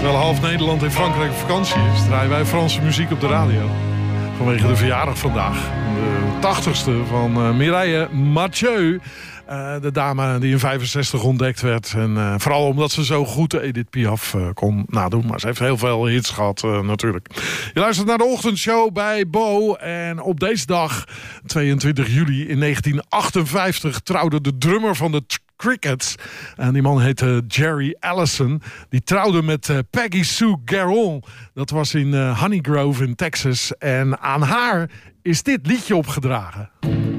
Terwijl half Nederland in Frankrijk op vakantie is, draaien wij Franse muziek op de radio. Vanwege de verjaardag vandaag. De 80ste van Mireille Mathieu. De dame die in 65 ontdekt werd. En vooral omdat ze zo goed Edith Piaf kon nadoen. Maar ze heeft heel veel hits gehad natuurlijk. Je luistert naar de ochtendshow bij Bo. En op deze dag, 22 juli in 1958... trouwde de drummer van de Crickets. En die man heette Jerry Allison. Die trouwde met Peggy Sue Garron. Dat was in Honey Grove in Texas. En aan haar is dit liedje opgedragen.